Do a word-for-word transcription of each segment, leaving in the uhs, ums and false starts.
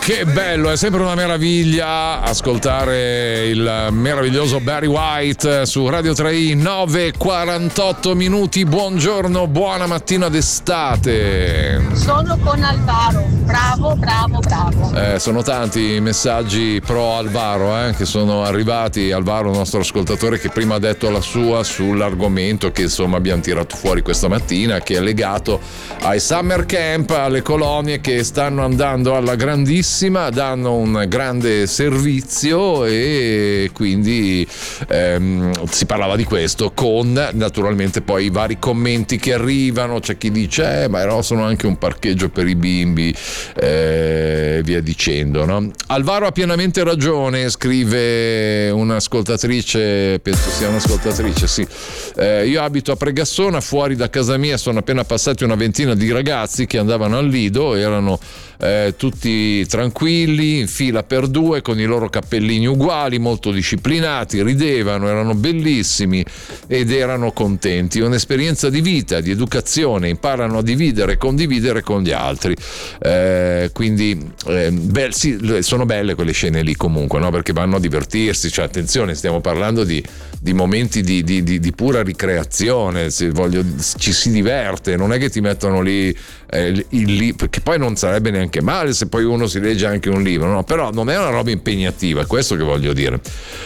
Che bello, è sempre una meraviglia ascoltare il meraviglioso Barry White su Radio tre i, nove e quarantotto minuti. Buongiorno, buona mattina d'estate. Sono con Alvaro, bravo, bravo, bravo. Eh, sono tanti i messaggi pro Alvaro eh, che sono arrivati. Alvaro, nostro ascoltatore, che prima ha detto la sua sull'argomento che insomma abbiamo tirato fuori questa mattina, che è legato ai summer camp, alle colonie che stanno andando alla grandissima, danno un grande servizio e quindi ehm, si parlava di questo, con naturalmente poi i vari commenti che arrivano. C'è chi dice eh, ma no, sono anche un parcheggio per i bimbi e eh, via dicendo, no? Alvaro ha pienamente ragione, scrive un'ascoltatrice, penso sia un'ascoltatrice, sì. Eh, io abito a Pregassona, fuori da casa mia sono appena passati una ventina di ragazzi che andavano al Lido, erano eh, tutti tranquilli, in fila per due, con i loro cappellini uguali, molto disciplinati, ridevano, erano bellissimi ed erano contenti. Un'esperienza di vita, di educazione, imparano a dividere e condividere con gli altri. Eh, quindi eh, beh, sì, sono belle quelle scene lì comunque, no? Perché vanno a divertirsi, cioè attenzione, stiamo parlando di, di momenti di, di, di, di pura ricreazione, se voglio, ci si diverte, non è che ti mettono lì eh, il libro, perché poi non sarebbe neanche male se poi uno si legge anche un libro, no? Però non è una roba impegnativa, è questo che voglio dire.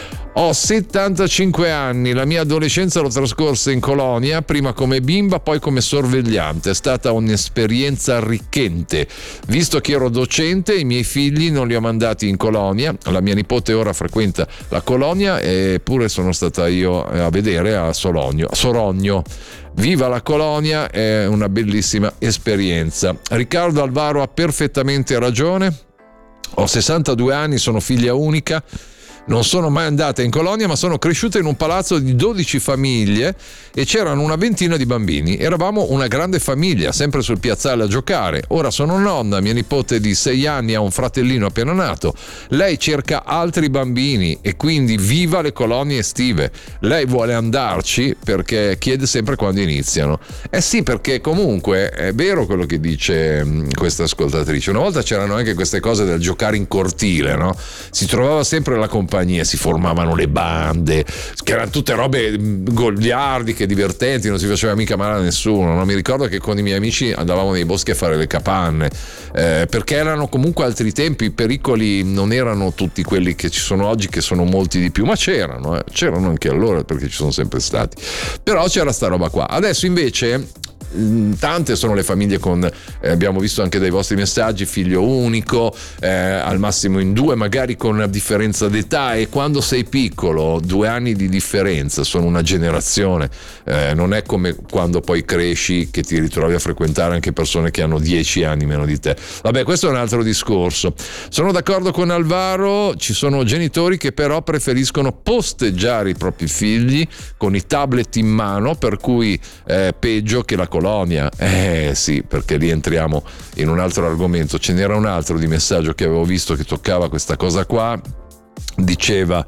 Ho settantacinque anni, la mia adolescenza l'ho trascorsa in colonia, prima come bimba, poi come sorvegliante. È stata un'esperienza arricchente. Visto che ero docente, i miei figli non li ho mandati in colonia. La mia nipote ora frequenta la colonia, eppure sono stata io a vedere a Sologno, a Sorogno. Viva la colonia, è una bellissima esperienza. Riccardo Alvaro ha perfettamente ragione. Ho sessantadue anni, sono figlia unica. Non sono mai andata in colonia, ma sono cresciuta in un palazzo di dodici famiglie e c'erano una ventina di bambini. Eravamo una grande famiglia, sempre sul piazzale a giocare. Ora sono nonna, mia nipote di sei anni ha un fratellino appena nato. Lei cerca altri bambini e quindi viva le colonie estive. Lei vuole andarci perché chiede sempre quando iniziano. Eh sì, perché comunque è vero quello che dice questa ascoltatrice. Una volta c'erano anche queste cose del giocare in cortile, no? Si trovava sempre la compagnia, si formavano le bande, che erano tutte robe goliardiche, divertenti, non si faceva mica male a nessuno, no? Mi ricordo che con i miei amici andavamo nei boschi a fare le capanne, eh, perché erano comunque altri tempi, i pericoli non erano tutti quelli che ci sono oggi, che sono molti di più, ma c'erano, eh, c'erano anche allora, perché ci sono sempre stati, però c'era sta roba qua. Adesso invece tante sono le famiglie con, eh, abbiamo visto anche dai vostri messaggi, figlio unico, eh, al massimo in due, magari con una differenza d'età, e quando sei piccolo due anni di differenza sono una generazione, eh, non è come quando poi cresci che ti ritrovi a frequentare anche persone che hanno dieci anni meno di te. Vabbè, questo è un altro discorso. Sono d'accordo con Alvaro, ci sono genitori che però preferiscono posteggiare i propri figli con i tablet in mano, per cui eh, peggio che la colonia. Eh sì, perché lì entriamo in un altro argomento. Ce n'era un altro di messaggio che avevo visto che toccava questa cosa qua. Diceva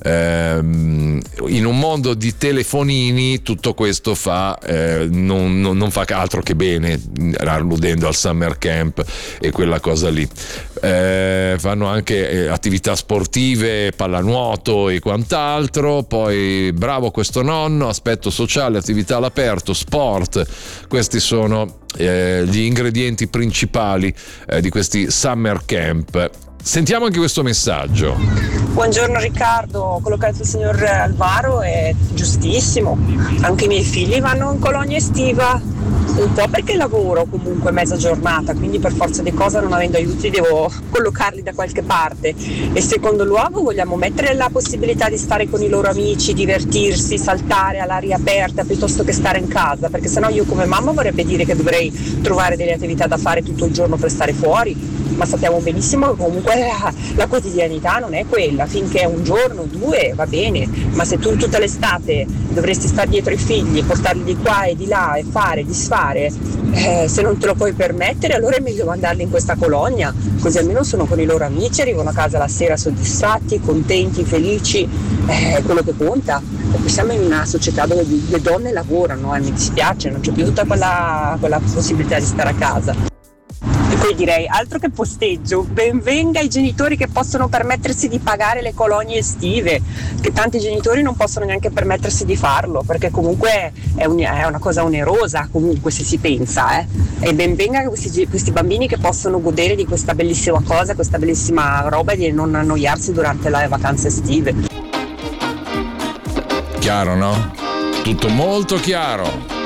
ehm, in un mondo di telefonini tutto questo fa eh, non, non, non fa altro che bene, alludendo al summer camp e quella cosa lì. Eh, fanno anche eh, attività sportive, pallanuoto e quant'altro. Poi bravo questo nonno, aspetto sociale, attività all'aperto, sport. Questi sono eh, gli ingredienti principali eh, di questi summer camp. Sentiamo anche questo messaggio. Buongiorno Riccardo, quello che ha detto il signor Alvaro è giustissimo. Anche i miei figli vanno in colonia estiva, un po' perché lavoro comunque mezza giornata, quindi per forza di cosa, non avendo aiuti, devo collocarli da qualche parte. E secondo luogo vogliamo mettere la possibilità di stare con i loro amici, divertirsi, saltare all'aria aperta piuttosto che stare in casa, perché sennò io come mamma vorrebbe dire che dovrei trovare delle attività da fare tutto il giorno per stare fuori. Ma sappiamo benissimo che comunque la, la quotidianità non è quella, finché un giorno, due va bene, ma se tu tutta l'estate dovresti stare dietro i figli, portarli di qua e di là e fare, disfare, eh, se non te lo puoi permettere allora è meglio mandarli in questa colonia, così almeno sono con i loro amici, arrivano a casa la sera soddisfatti, contenti, felici, eh, è quello che conta. Perché siamo in una società dove le donne lavorano, eh, mi dispiace, non c'è più tutta quella, quella possibilità di stare a casa. Poi direi, altro che posteggio, ben venga i genitori che possono permettersi di pagare le colonie estive, che tanti genitori non possono neanche permettersi di farlo, perché comunque è, un, è una cosa onerosa, comunque se si pensa, eh. E ben venga questi, questi bambini che possono godere di questa bellissima cosa, questa bellissima roba di non annoiarsi durante le vacanze estive. Chiaro, no? Tutto molto chiaro.